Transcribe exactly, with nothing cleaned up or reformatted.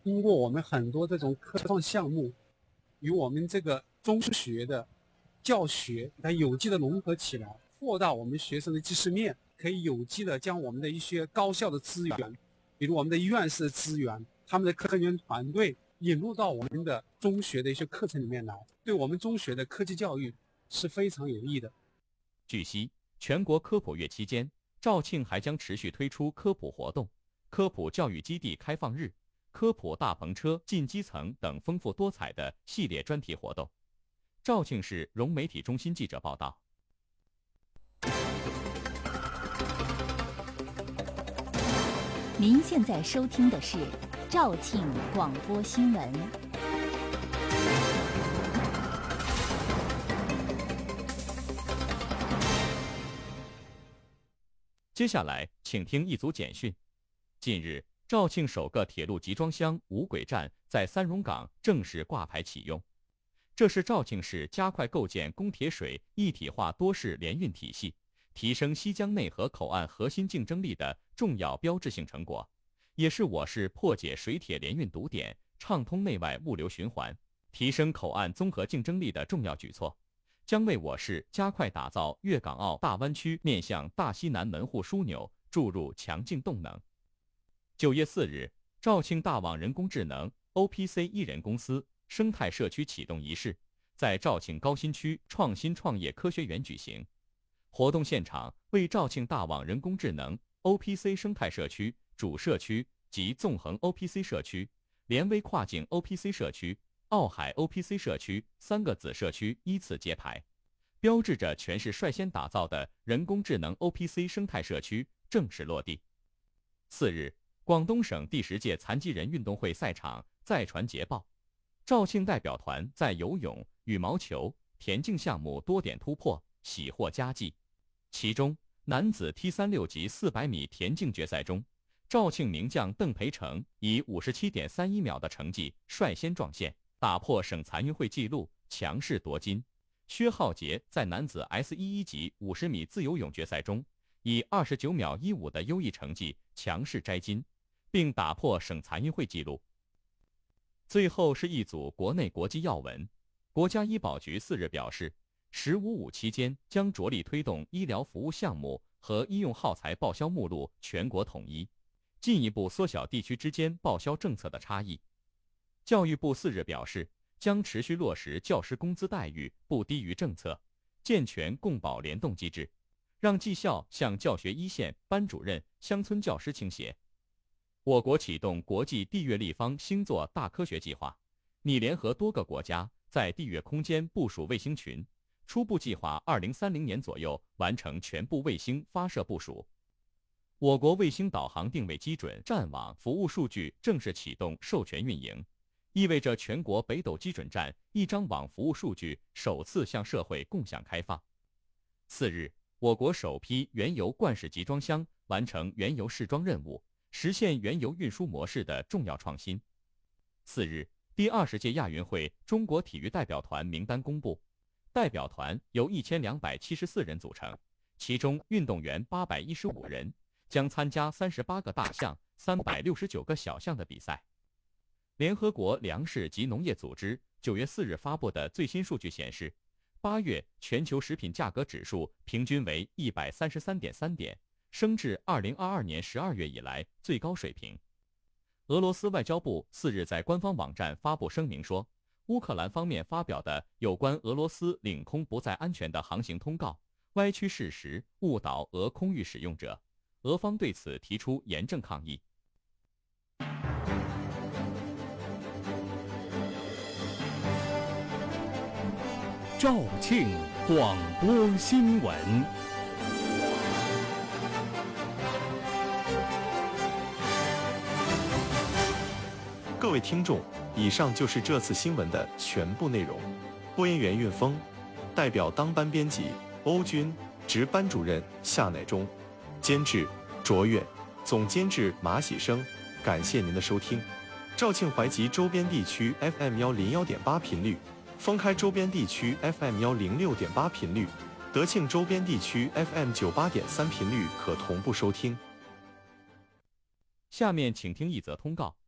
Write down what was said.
通过我们很多这种科创项目，与我们这个中学的教学它有机的融合起来，扩大我们学生的知识面，可以有机的将我们的一些高校的资源，比如我们的院士资源，他们的科研团队引入到我们的中学的一些课程里面来，对我们中学的科技教育是非常有益的。 据悉，全国科普月期间，肇庆还将持续推出科普活动、科普教育基地开放日、科普大篷车进基层等丰富多彩的系列专题活动。肇庆市融媒体中心记者报道。 您现在收听的是肇庆广播新闻。 接下来，请听一组简讯。近日，肇庆首个铁路集装箱无轨站在三榕港正式挂牌启用。这是肇庆市加快构建供铁水一体化多式联运体系，提升西江内河口岸核心竞争力的重要标志性成果，也是我市破解水铁联运堵点、畅通内外物流循环、提升口岸综合竞争力的重要举措，将为我市加快打造粤港澳大湾区面向大西南门户枢纽注入强劲动能。九月四日，肇庆大网人工智能 O P C 一人公司生态社区启动仪式在肇庆高新区创新创业科学园举行。活动现场为肇庆大网人工智能 O P C 生态社区主社区及纵横 O P C 社区、联微跨境 O P C 社区、澳海 O P C 社区三个子社区依次揭牌，标志着全市率先打造的人工智能 O P C 生态社区正式落地。四日，广东省第十届残疾人运动会赛场再传捷报，肇庆代表团在游泳、羽毛球、田径项目多点突破，喜获佳绩。其中，男子 T 三十六 级四百米田径决赛中，肇庆名将邓培成以 五十七点三一秒的成绩率先撞线，打破省残运会纪录，强势夺金。薛浩杰在男子 S 十一 级五十米自由泳决赛中，以二十九秒一五的优异成绩强势摘金，并打破省残运会纪录。最后是一组国内国际要闻。国家医保局四日表示，十五五期间将着力推动医疗服务项目和医用耗材报销目录全国统一，进一步缩小地区之间报销政策的差异。教育部四日表示，将持续落实教师工资待遇不低于政策，健全共保联动机制，让绩效向教学一线、班主任、乡村教师倾斜。我国启动国际地月立方星座大科学计划，拟联合多个国家在地月空间部署卫星群，初步计划二零三零年左右完成全部卫星发射部署。我国卫星导航定位基准站网服务数据正式启动授权运营，意味着全国北斗基准站一张网服务数据首次向社会共享开放。四日，我国首批原油灌式集装箱完成原油试装任务，实现原油运输模式的重要创新。四日，第二十届亚运会中国体育代表团名单公布，代表团由一千两百七十四人组成，其中运动员八百一十五人，将参加三十八个大项、三百六十九个小项的比赛。联合国粮食及农业组织九月四日发布的最新数据显示，八月全球食品价格指数平均为一百三十三点三点，升至二零二二年十二月以来最高水平。俄罗斯外交部四日在官方网站发布声明说，乌克兰方面发表的有关俄罗斯领空不再安全的航行通告，歪曲事实，误导俄空域使用者，俄方对此提出严正抗议。 肇庆广播新闻。 各位听众，以上就是这次新闻的全部内容。播音员运峰，代表当班编辑欧军，值班主任夏乃忠，监制卓越，总监制马喜生。感谢您的收听。肇庆怀集周边地区 F M 幺零幺点八频率，封开周边地区 F M 幺零六点八频率，德庆周边地区 F M 九八点三频率可同步收听。 下面请听一则通告。